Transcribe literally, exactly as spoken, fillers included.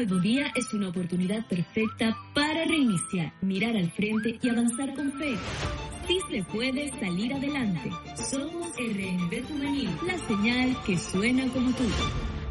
nuevo día es una oportunidad perfecta para reiniciar, mirar al frente y avanzar con fe. Sí se puede salir adelante. Somos R N B Juvenil, la señal que suena como tú.